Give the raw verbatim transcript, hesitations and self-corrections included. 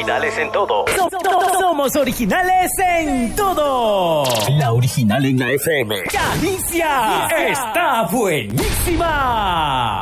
originales en todo. So- so- somos originales en todo. La original en la F M. ¡Calicia! ¡Está buenísima!